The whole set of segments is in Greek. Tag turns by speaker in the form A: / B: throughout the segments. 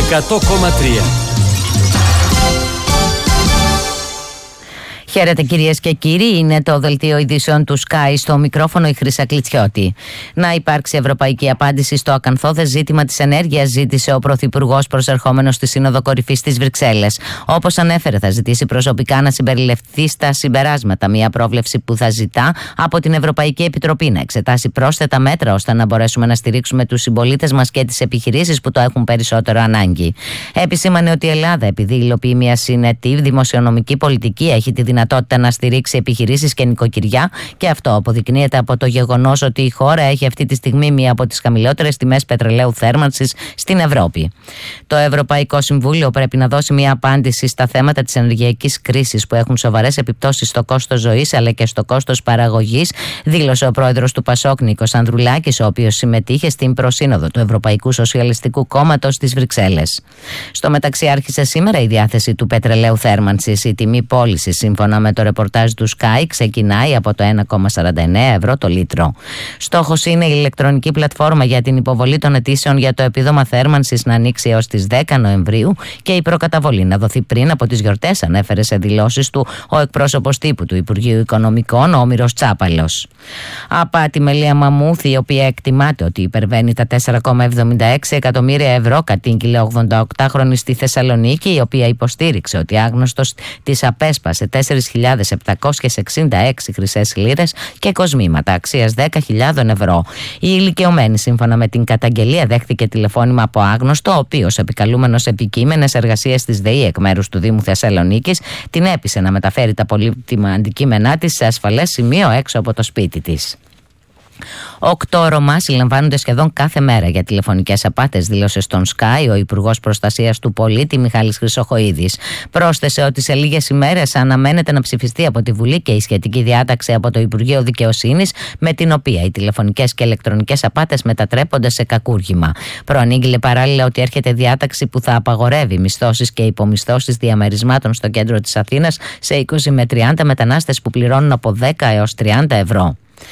A: 100,3.
B: Χαίρετε κυρίες και κύριοι, είναι το δελτίο ειδήσεων του Sky, στο μικρόφωνο η Χρύσα Κλιτσιώτη. Να υπάρξει ευρωπαϊκή απάντηση στο ακανθώδες ζήτημα της ενέργειας, ζήτησε ο Πρωθυπουργός προσερχόμενος στη Σύνοδο Κορυφής στις Βρυξέλλες. Όπως ανέφερε, θα ζητήσει προσωπικά να συμπεριληφθεί στα συμπεράσματα μια πρόβλεψη που θα ζητά από την Ευρωπαϊκή Επιτροπή να εξετάσει πρόσθετα μέτρα ώστε να μπορέσουμε να στηρίξουμε τους συμπολίτες μας και τις επιχειρήσεις που το έχουν περισσότερο ανάγκη. Επισήμανε ότι η Ελλάδα, επειδή υλοποιεί μια συνετή δημοσιονομική πολιτική, έχει τη δυνατότητα να στηρίξει επιχειρήσεις και νοικοκυριά, και αυτό αποδεικνύεται από το γεγονός ότι η χώρα έχει αυτή τη στιγμή μία από τις χαμηλότερες τιμές πετρελαίου θέρμανσης στην Ευρώπη. Το Ευρωπαϊκό Συμβούλιο πρέπει να δώσει μία απάντηση στα θέματα της ενεργειακής κρίσης που έχουν σοβαρές επιπτώσεις στο κόστος ζωής αλλά και στο κόστος παραγωγής, δήλωσε ο πρόεδρος του ΠΑΣΟΚ Νίκος Ανδρουλάκης, ο οποίος συμμετείχε στην προσύνοδο του Ευρωπαϊκού Σοσιαλιστικού Κόμματος στις Βρυξέλλες. Στο μεταξύ, άρχισε σήμερα η διάθεση του πετρελαίου θέρμανσης. Η τιμή πώλησης, σύμφωνα με το ρεπορτάζ του Sky, ξεκινάει από το 1,49 ευρώ το λίτρο. Στόχος είναι η ηλεκτρονική πλατφόρμα για την υποβολή των αιτήσεων για το επίδομα θέρμανσης να ανοίξει έως τις 10 Νοεμβρίου και η προκαταβολή να δοθεί πριν από τις γιορτές, ανέφερε σε δηλώσεις του ο εκπρόσωπος τύπου του Υπουργείου Οικονομικών, ο Όμηρος Τσάπαλος. Απάτη με Λία Μαμούθη, η οποία εκτιμάται ότι υπερβαίνει τα 4,76 εκατομμύρια ευρώ, κατήγγειλε 88χρονη στη Θεσσαλονίκη, η οποία υποστήριξε ότι άγνωστος της απέσπασε 4.766 χρυσές λίρες και κοσμήματα αξίας 10.000 ευρώ. Η ηλικιωμένη, σύμφωνα με την καταγγελία, δέχθηκε τηλεφώνημα από άγνωστο, ο οποίος, επικαλούμενος επικείμενες εργασίες της ΔΕΗ εκ μέρους του Δήμου Θεσσαλονίκης, την έπεισε να μεταφέρει τα πολύτιμα αντικείμενά της σε ασφαλές σημείο έξω από το σπίτι της. 8 Ρωμά συλλαμβάνονται σχεδόν κάθε μέρα για τηλεφωνικές απάτες, δήλωσε στον Sky ο Υπουργός Προστασίας του Πολίτη Μιχάλης Χρυσοχοΐδης. Πρόσθεσε ότι σε λίγες ημέρες αναμένεται να ψηφιστεί από τη Βουλή και η σχετική διάταξη από το Υπουργείο Δικαιοσύνης, με την οποία οι τηλεφωνικές και ηλεκτρονικές απάτες μετατρέπονται σε κακούργημα. Προανήγγειλε παράλληλα ότι έρχεται διάταξη που θα απαγορεύει μισθώσεις και υπομισθώσεις διαμερισμάτων στο κέντρο της Αθήνας σε 20 με 30 μετανάστες που πληρώνουν από 10 έως 30 ευρώ.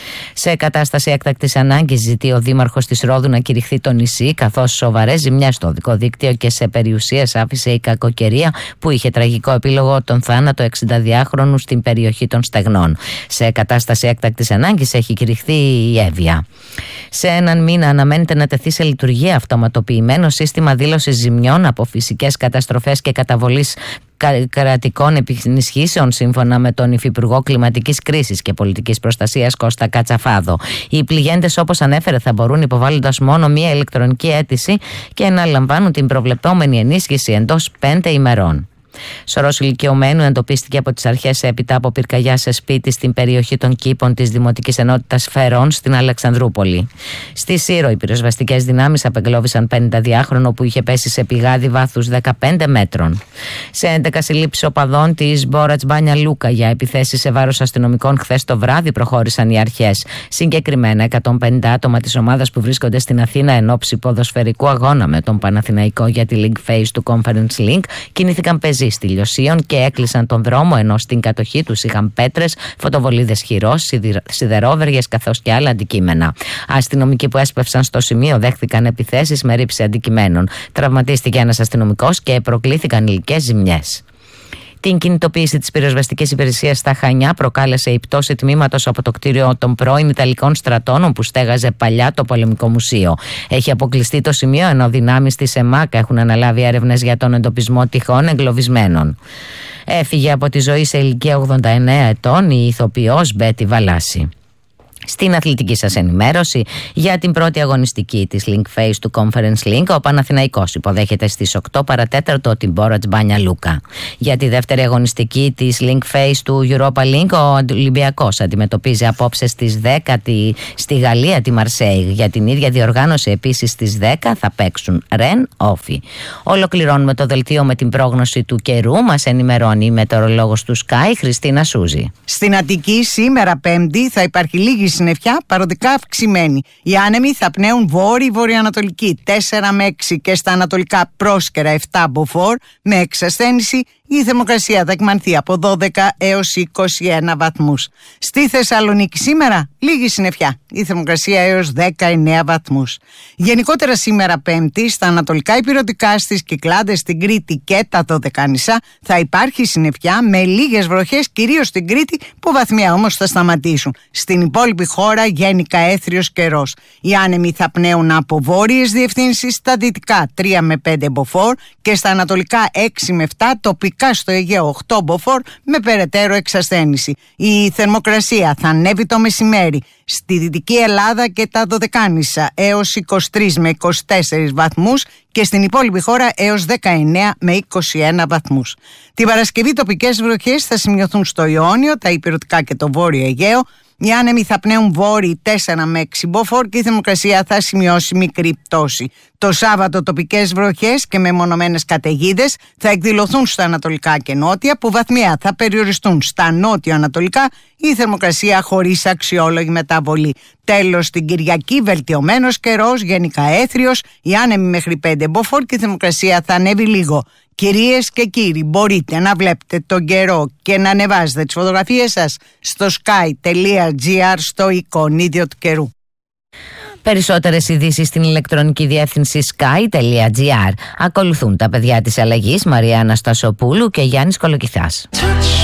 B: Σε κατάσταση έκτακτης ανάγκης, ζητεί ο Δήμαρχος της Ρόδου να κηρυχθεί το νησί, καθώς σοβαρές ζημιές στο οδικό δίκτυο και σε περιουσίες άφησε η κακοκαιρία που είχε τραγικό επίλογο τον θάνατο 62χρονου στην περιοχή των Στεγνών. Σε κατάσταση έκτακτης ανάγκης έχει κηρυχθεί η Εύβοια. Σε έναν μήνα αναμένεται να τεθεί σε λειτουργία αυτοματοποιημένο σύστημα δήλωσης ζημιών από φυσικές καταστροφές και καταβολής κρατικών ενισχύσεων, σύμφωνα με τον Υφυπουργό Κλιματικής Κρίσης και Πολιτικής Προστασίας Κώστα Κατσαφάδο. Οι πληγέντες, όπως ανέφερε, θα μπορούν, υποβάλλοντας μόνο μία ηλεκτρονική αίτηση, και να λαμβάνουν την προβλεπόμενη ενίσχυση εντός 5 ημερών. Σωρός ηλικιωμένου εντοπίστηκε από τις αρχές έπειτα από πυρκαγιά σε σπίτι στην περιοχή των Κήπων της Δημοτικής Ενότητας Φερών στην Αλεξανδρούπολη. Στη Σύρο, οι πυροσβεστικές δυνάμεις απεγκλώβησαν 52χρονο που είχε πέσει σε πηγάδι βάθους 15 μέτρων. Σε 11 συλλήψεις οπαδών της Μπόρατς Μπάνια Λούκα για επιθέσεις σε βάρος αστυνομικών χθες το βράδυ προχώρησαν οι αρχές. Συγκεκριμένα, 150 άτομα της ομάδας που βρίσκονται στην Αθήνα εν ώψη ποδοσφαιρικού αγώνα με τον Παναθηναϊκό για τη League Phase του Conference Link κινήθηκαν πεζοί στη Λιωσίων και έκλεισαν τον δρόμο, ενώ στην κατοχή τους είχαν πέτρες, φωτοβολίδες χειρός, σιδερόβεργες καθώς και άλλα αντικείμενα. Αστυνομικοί που έσπευσαν στο σημείο δέχθηκαν επιθέσεις με ρήψη αντικειμένων. Τραυματίστηκε ένας αστυνομικός και προκλήθηκαν υλικές ζημιές. Την κινητοποίηση της πυροσβεστικής υπηρεσίας στα Χανιά προκάλεσε η πτώση τμήματος από το κτίριο των πρώην Ιταλικών στρατών που στέγαζε παλιά το Πολεμικό Μουσείο. Έχει αποκλειστεί το σημείο, ενώ δυνάμεις της ΕΜΑΚ έχουν αναλάβει έρευνες για τον εντοπισμό τυχών εγκλωβισμένων. Έφυγε από τη ζωή σε ηλικία 89 ετών η ηθοποιός Μπέτη Βαλάση. Στην αθλητική σας ενημέρωση, για την πρώτη αγωνιστική της Link Phase του Conference Link, ο Παναθηναϊκός υποδέχεται στις 8 παρατέταρτο την Μπόρατς Μπάνια Λούκα. Για τη δεύτερη αγωνιστική της Link Phase του Europa Link, ο Ολυμπιακός αντιμετωπίζει απόψε στις 10 στη Γαλλία τη Μαρσέιγ. Για την ίδια διοργάνωση επίσης στις 10 θα παίξουν Ρεν Όφι. Ολοκληρώνουμε το δελτίο με την πρόγνωση του καιρού. Μας ενημερώνει η μετεωρολόγος του Sky, Χριστίνα Σούζη.
C: Στην Αττική σήμερα Πέμπτη θα υπάρχει λίγη συννεφιά, παροδικά αυξημένη. Οι άνεμοι θα πνέουν βόρειο-βορειοανατολική 4 με 6 και στα ανατολικά πρόσκαιρα 7 μποφόρ, με εξασθένηση η θερμοκρασία θα εκμανθεί από 12 έως 21 βαθμούς. Στη Θεσσαλονίκη σήμερα λίγη συννεφιά, η θερμοκρασία έως 19 βαθμούς. Γενικότερα σήμερα Πέμπτη στα ανατολικά ηπειρωτικά, στις Κυκλάδες, στην Κρήτη και τα Δωδεκάνησα θα υπάρχει συννεφιά με λίγες βροχές, κυρίως στην Κρήτη που βαθμιά όμως θα σταματήσουν. Στην υπόλοιπη χώρα γενικά έθριος καιρός. Οι άνεμοι θα πνέουν από βόρειες διευθύνσεις, στα δυτικά 3 με 5 μποφόρ και στα ανατολικά 6 με 7, τοπικά στο Αιγαίο 8 μποφόρ με περαιτέρω εξασθένηση. Η θερμοκρασία θα ανέβει το μεσημέρι στη Δυτική Ελλάδα και τα Δωδεκάνησα έως 23 με 24 βαθμούς και στην υπόλοιπη χώρα έως 19 με 21 βαθμούς. Την Παρασκευή τοπικές βροχές θα σημειωθούν στο Ιόνιο, τα ηπειρωτικά και το Βόρειο Αιγαίο. Οι άνεμοι θα πνέουν βόρειοι 4 με 6 μποφόρ και η θερμοκρασία θα σημειώσει μικρή πτώση. Το Σάββατο τοπικές βροχές και μεμονωμένες καταιγίδες θα εκδηλωθούν στα ανατολικά και νότια, που βαθμιά θα περιοριστούν στα νότιο-ανατολικά, η θερμοκρασία χωρίς αξιόλογη μεταβολή. Τέλος, την Κυριακή βελτιωμένος καιρός, γενικά έθριος, οι άνεμοι μέχρι 5 μποφόρ και η θερμοκρασία θα ανέβει λίγο. Κυρίες και κύριοι, μπορείτε να βλέπετε τον καιρό και να ανεβάζετε τις φωτογραφίες σας στο sky.gr, στο εικονίδιο του καιρού.
B: Περισσότερες ειδήσεις στην ηλεκτρονική διεύθυνση sky.gr. Ακολουθούν τα παιδιά της αλλαγής, Μαρία Αναστασοπούλου και Γιάννης Κολοκυθάς.